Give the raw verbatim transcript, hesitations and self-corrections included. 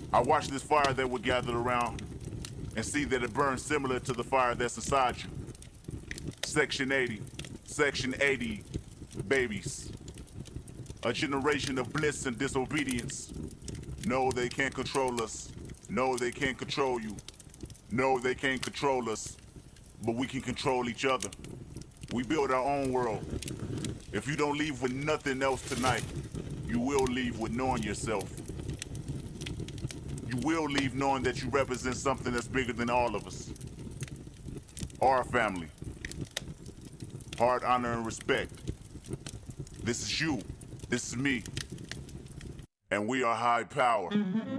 I watch this fire that we're gathered around and see that it burns similar to the fire that's inside you. Section eighty, Section eighty, babies. A generation of bliss and disobedience. No, they can't control us. No, they can't control you. No, they can't control us. But we can control each other. We build our own world. If you don't leave with nothing else tonight, you will leave with knowing yourself. You will leave knowing that you represent something that's bigger than all of us. Our family. Heart, honor, and respect. This is you. This is me. And we are high power.